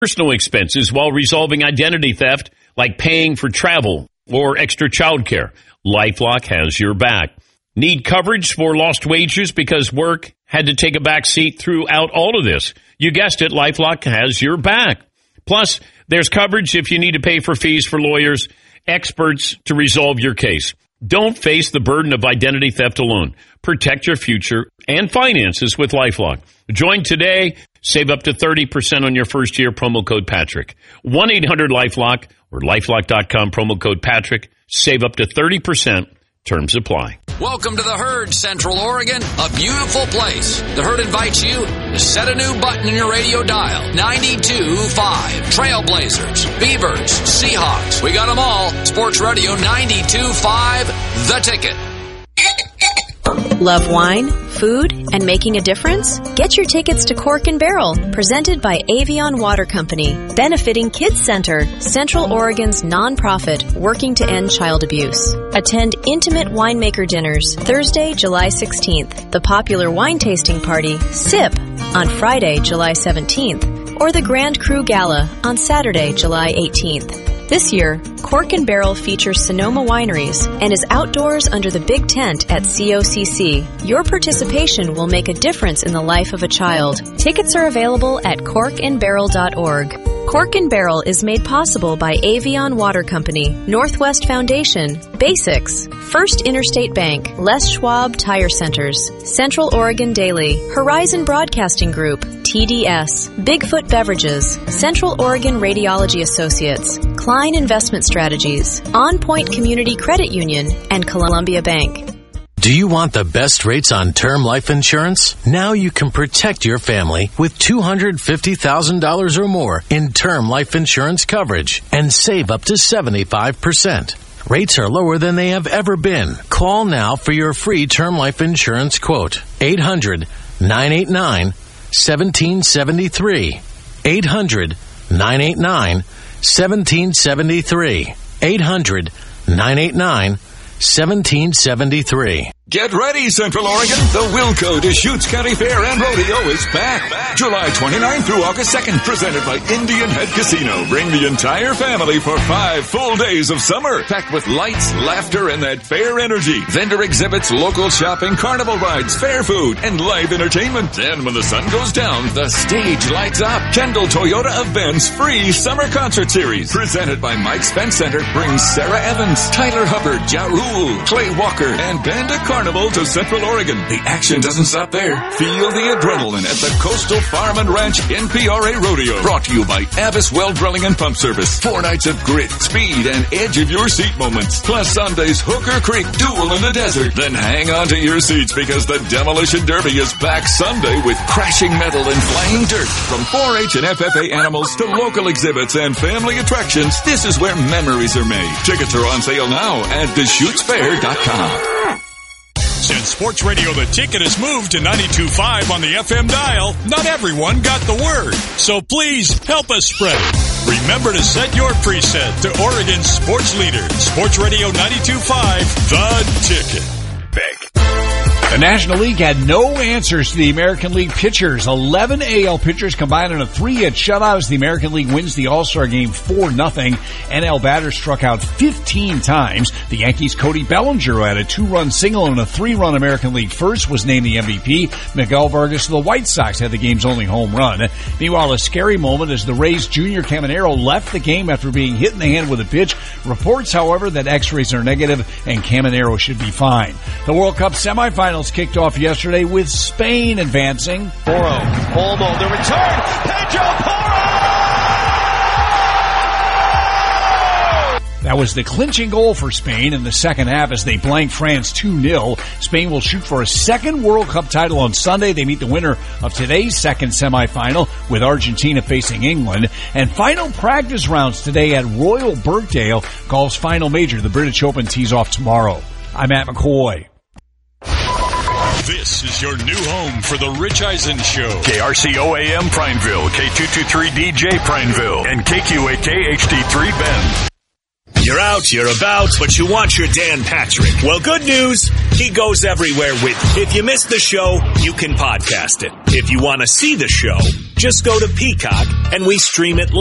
personal expenses while resolving identity theft, like paying for travel or extra childcare. LifeLock has your back. Need coverage for lost wages because work had to take a back seat throughout all of this? You guessed it, LifeLock has your back. Plus, there's coverage if you need to pay for fees for lawyers, experts to resolve your case. Don't face the burden of identity theft alone. Protect your future and finances with LifeLock. Join today. Save up to 30% on your first year. Promo code Patrick. 1-800-LifeLock or LifeLock.com. Promo code Patrick. Save up to 30%. Terms apply. Welcome to the Herd, Central Oregon, a beautiful place. The Herd invites you to set a new button in your radio dial. 92.5. Trailblazers, Beavers, Seahawks. We got them all. Sports Radio 92.5. The Ticket. Love wine, food, and making a difference? Get your tickets to Cork and Barrel, presented by Avion Water Company, benefiting Kids Center, Central Oregon's nonprofit working to end child abuse. Attend intimate winemaker dinners Thursday, July 16th, the popular wine tasting party, SIP, on Friday, July 17th, or the Grand Cru Gala on Saturday, July 18th. This year, Cork and Barrel features Sonoma Wineries and is outdoors under the big tent at COCC. Your participation will make a difference in the life of a child. Tickets are available at corkandbarrel.org. Cork and Barrel is made possible by Avion Water Company, Northwest Foundation, Basics, First Interstate Bank, Les Schwab Tire Centers, Central Oregon Daily, Horizon Broadcasting Group, TDS, Bigfoot Beverages, Central Oregon Radiology Associates, Klein Investment Strategies, On Point Community Credit Union, and Columbia Bank. Do you want the best rates on term life insurance? Now you can protect your family with $250,000 or more in term life insurance coverage and save up to 75%. Rates are lower than they have ever been. Call now for your free term life insurance quote. 800-989-1773. 800-989-1773. 800-989-1773. Get ready, Central Oregon. The Wilco Deschutes County Fair and Rodeo is back. July 29th through August 2nd, presented by Indian Head Casino. Bring the entire family for 5 full days of summer, packed with lights, laughter, and that fair energy. Vendor exhibits, local shopping, carnival rides, fair food, and live entertainment. Then when the sun goes down, the stage lights up. Kendall Toyota Events free summer concert series, presented by Mike Spence Center, brings Sarah Evans, Tyler Hubbard, Ja Rule, Clay Walker, and Banda Carnival to Central Oregon. The action doesn't stop there. Feel the adrenaline at the Coastal Farm and Ranch NPRA Rodeo. Brought to you by Avis Well Drilling and Pump Service. 4 nights of grit, speed, and edge of your seat moments. Plus Sunday's Hooker Creek Duel in the Desert. Then hang on to your seats because the Demolition Derby is back Sunday with crashing metal and flying dirt. From 4-H and FFA animals to local exhibits and family attractions, this is where memories are made. Tickets are on sale now at DeschutesFair.com. Since Sports Radio The Ticket has moved to 92.5 on the FM dial, not everyone got the word. So please help us spread it. Remember to set your preset to Oregon's sports leader, Sports Radio 92.5, The Ticket. The National League had no answers to the American League pitchers. 11 AL pitchers combined in a 3-hit shutout as the American League wins the All-Star Game 4-0. NL batters struck out 15 times. The Yankees' Cody Bellinger, who had a 2-run single and a 3-run American League first, was named the MVP. Miguel Vargas of the White Sox had the game's only home run. Meanwhile, a scary moment as the Rays' Junior Caminero left the game after being hit in the hand with a pitch. Reports, however, that X-rays are negative and Caminero should be fine. The World Cup semifinals kicked off yesterday with Spain advancing. Porro, Olmo, the return, Pedro Porro! That was the clinching goal for Spain in the second half as they blanked France 2-0. Spain will shoot for a second World Cup title on Sunday. They meet the winner of today's second semifinal with Argentina facing England. And final practice rounds today at Royal Birkdale. Golf's final major, the British Open, tees off tomorrow. I'm Matt McCoy. This is your new home for the Rich Eisen Show. KRCO-AM Prineville, K223DJ Prineville, and KQAK HD3 Bend. You're out, you're about, but you want your Dan Patrick. Well, good news, he goes everywhere with you. If you missed the show, you can podcast it. If you want to see the show, just go to Peacock and we stream it live.